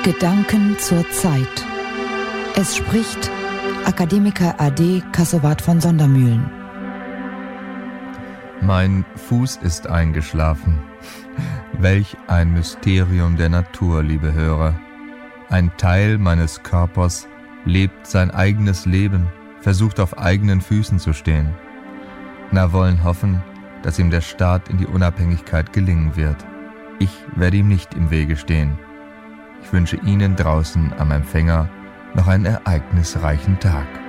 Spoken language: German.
Gedanken zur Zeit. Es spricht Akademiker AD Kassowat von Sondermühlen. Mein Fuß ist eingeschlafen. Welch ein Mysterium der Natur, liebe Hörer. Ein Teil meines Körpers lebt sein eigenes Leben, versucht auf eigenen Füßen zu stehen. Na, wollen hoffen, dass ihm der Start in die Unabhängigkeit gelingen wird. Ich werde ihm nicht im Wege stehen. Ich wünsche Ihnen draußen am Empfänger noch einen ereignisreichen Tag.